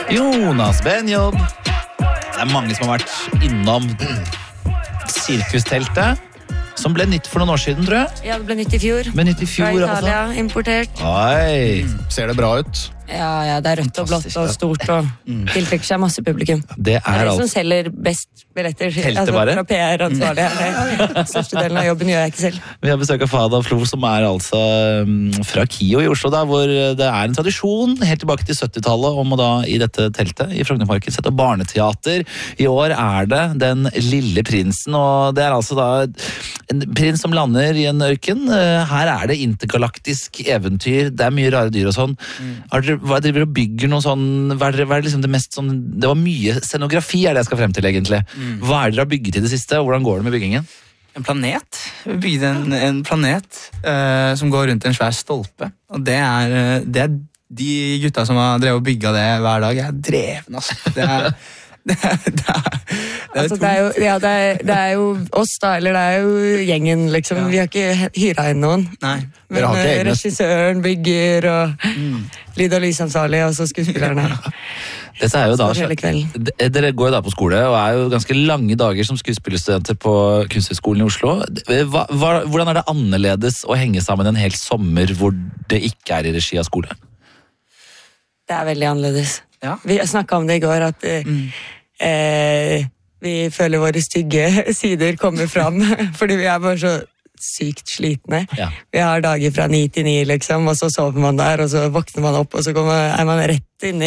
Jonas Benjob. Det mange som har vært innom sirkusteltet, som ble nytt for noen år siden, tror jeg. Ja, det ble nytt i fjor. Men nytt i fjor, fra Italia, importert. Oi. Ser det bra ut? Ja, det er rødt og blått og stort og tiltrekker seg masse publikum. Det er det som selger best billetter. Teltet bare? Fra PR-ansvarlig. Største delen av jobben gjør jeg ikke selv. Vi har besøk av Fada Flo, som er altså fra KIO i Oslo, da, hvor det er en tradisjon helt tilbake til 70-tallet om å da i dette teltet i Frognerparken sette barneteater. I år er det Den lille prinsen, og det er altså da en prins som lander i en ørken. Her er det intergalaktisk eventyr, det er mye rare dyr og sånn. Hva driver og bygger noe sånn, hva er liksom det mest sånn, det var mye scenografi er det jeg skal frem til egentlig. Hva er det dere har bygget i det siste, og hvordan går det med byggingen? En planet. Vi bygde en planet som går rundt en svær stolpe. Og det er de gutta som har drevet og bygget det hver dag, er dreven, altså. Det er jo oss da, eller det er jo gjengen liksom, vi har ikke hyret inn noen. Nei. Men regissøren bygger og lyd- og lysansvarlig, og så skuespillerne. Dette er jo da, hele kvelden. dere går jo da på skole, og er jo ganske lange dager som skuespillerstudenter på Kunsthøgskolen i Oslo. Hvordan er det annerledes å henge sammen en hel sommer hvor det ikke er i regi av skole? Det er veldig annerledes. Ja. Vi snakket om det i går, at vi føler våre stygge sider kommer fram, fordi vi er bare så sykt slitne. Ja. Vi har dager fra 9 til 9, liksom, og så sover man der, og så våkner man opp, og så er man rett inn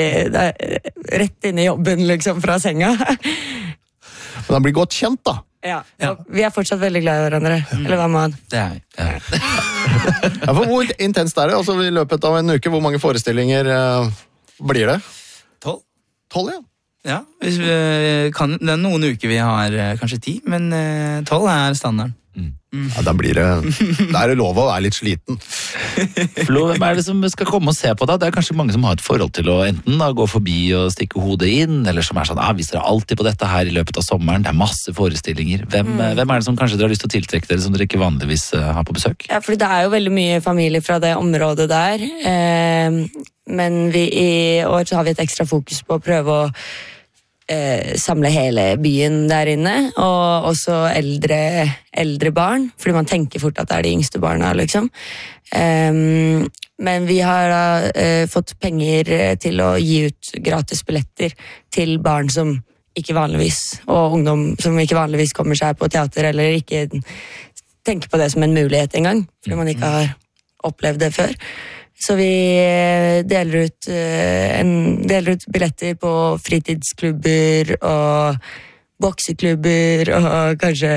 i jobben, liksom, fra senga. Men han blir godt kjent, da. Ja. Vi er fortsatt veldig glad i hverandre. Eller hva med han? Det er vi. Ja, for hvor intenst er det? Altså, i løpet av en uke, hvor mange forestillinger blir det? 12. 12, ja. Ja, hvis vi kan, det er noen uker vi har kanskje 10, men 12 er standarden. Ja, da er det lov å være litt sliten. Flo, hvem er det som skal komme og se på da? Det er kanskje mange som har et forhold til å enten da gå forbi og stikke hodet inn, eller som er sånn, vi ser alltid på dette her i løpet av sommeren, det er masse forestillinger. Hvem er det som kanskje dere har lyst til å tiltrekke dere, som dere ikke vanligvis har på besøk? Ja, for det er jo veldig mye familie fra det området der, men i år så har vi et ekstra fokus på å prøve å samle hele byen der inne, og også eldre barn, fordi man tenker fort at det er de yngste barna, liksom. Men vi har fått penger til å gi ut gratis billetter til barn som ikke vanligvis, og ungdom som ikke vanligvis kommer seg på teater, eller ikke tenker på det som en mulighet engang, fordi man ikke har opplevd det før. Så vi deler ut billetter på fritidsklubber og bokseklubber og kanskje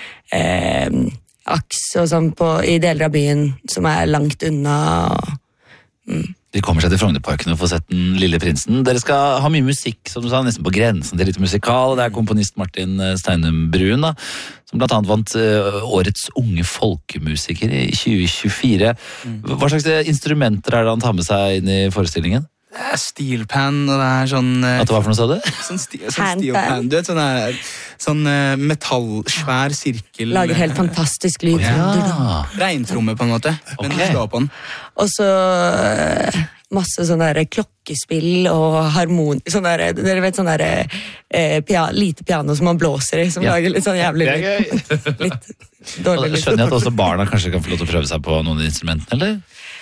aks og sånn i deler av byen som er langt unna. De kommer seg til Frognerparken og får sett Den lille prinsen. Dere skal ha mye musikk, som du sa, nesten på grensen til litt musikal. Det er komponist Martin Steinum Brun, da, som blant annet vant årets unge folkemusiker i 2024. Hva slags instrumenter er det han tar med seg inn i forestillingen? Det er steelpan, og det er sånn... At det var for noe, sa du? Sånn steelpan, du vet, sånn metallsvær sirkel... Lager helt fantastisk lyd. Ja. Regntromme på en måte, men du slår på den. Og så masse sånne der klokkespill og harmon... Dere vet sånne der lite piano som man blåser i, som lager litt sånn jævlig Det er gøy. litt dårlig. Skjønner jeg at også barna kanskje kan få lov til å prøve seg på noen av instrumentene, eller?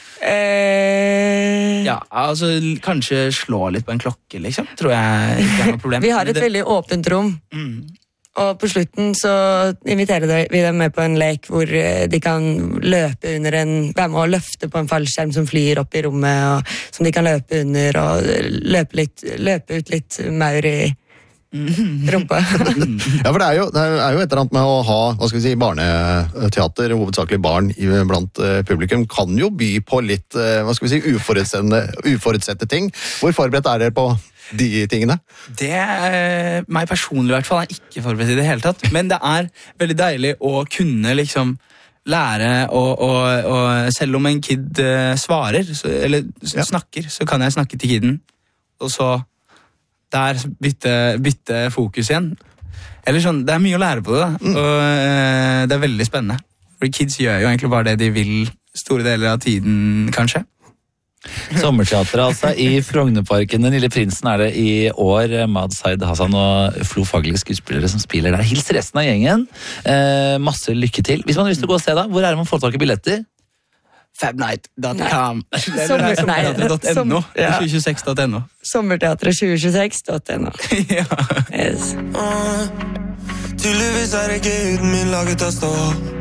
Ja, altså kanskje slå litt på en klokke, liksom. Tror jeg ikke er noe problem. Vi har et veldig åpent rom. Og på slutten så inviterer vi dem med på en lek hvor de kan løpe under være med å løfte på en fallskjerm som flyr opp i rommet, og som de kan løpe under, og løpe ut litt maur i rumpa. Ja, for det er jo et eller annet med å ha, hva skal vi si, barneteater, hovedsakelig barn blant publikum, kan jo by på litt, hva skal vi si, uforutsette ting. Hvor forberedt er dere på de tingene? Det meg personlig i hvert fall er ikke forberedt i det hele tatt, men det er veldig deilig å kunne liksom lære, og selv om en kid svarer, snakker, så kan jeg snakke til kiden, og så der bytte fokus igjen. Eller sånn, det er mye å lære på det, da. Og det er veldig spennende. For kids gjør jo egentlig bare det de vil store deler av tiden, kanskje. Sommerteater altså i Frognerparken. Den lille prinsen er det i år. Mad Said Hassan og Flo Faglige skuespillere som spiller der. Hils resten av gjengen. Masse lykke til. Hvis man har lyst til å gå og se da, hvor er det man får tak i billetter? Fabnight.com Sommerteatret.no 2026.no Sommerteatret2026.no Ja. Yes. Tydeligvis er ikke huden min laget av stål.